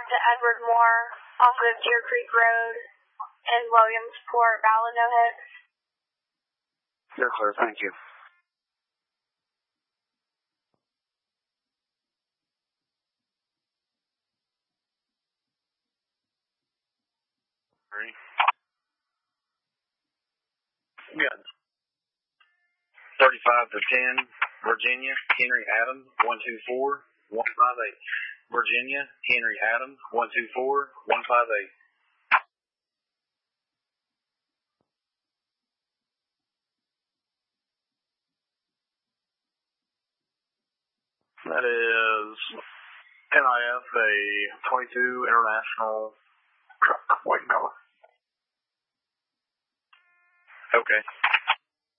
to Edward Moore off of Deer Creek Road in Williamsport, Valid, no hits. Yes, sir. Thank you. Good. 35 to 10, Virginia, Henry Adams, 124, 158. Virginia, Henry Adams, 124, 158. That is NIF, a 22 International truck, white color. Okay.